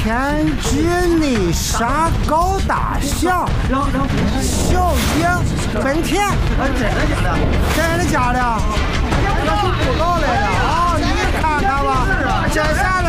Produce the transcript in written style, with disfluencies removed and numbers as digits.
天之内啥高大上，小爷本田，真的假的？这是布告来的啊！你看看吧，这下